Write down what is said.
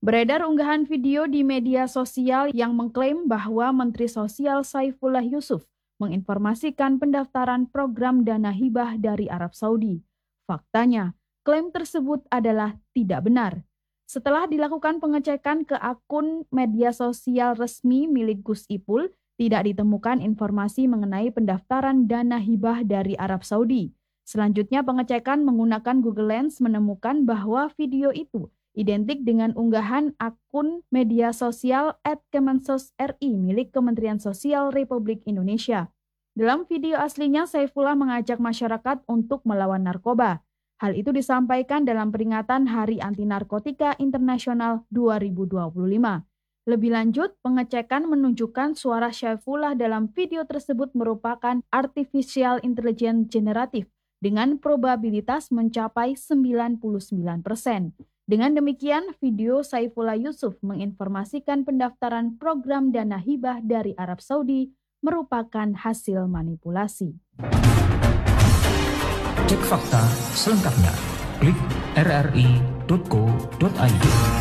Beredar unggahan video di media sosial yang mengklaim bahwa Menteri Sosial Saifullah Yusuf menginformasikan pendaftaran program dana hibah dari Arab Saudi. Faktanya, klaim tersebut adalah tidak benar. Setelah dilakukan pengecekan ke akun media sosial resmi milik Gus Ipul, tidak ditemukan informasi mengenai pendaftaran dana hibah dari Arab Saudi. Selanjutnya pengecekan menggunakan Google Lens menemukan bahwa video itu identik dengan unggahan akun media sosial @kemensos.ri milik Kementerian Sosial Republik Indonesia. Dalam video aslinya, Saifullah mengajak masyarakat untuk melawan narkoba. Hal itu disampaikan dalam peringatan Hari Anti Narkotika Internasional 2025. Lebih lanjut, pengecekan menunjukkan suara Saifullah dalam video tersebut merupakan artificial intelligence generatif dengan probabilitas mencapai 99%. Dengan demikian, video Saifullah Yusuf menginformasikan pendaftaran program dana hibah dari Arab Saudi merupakan hasil manipulasi. Cek fakta selengkapnya. Klik rri.co.id.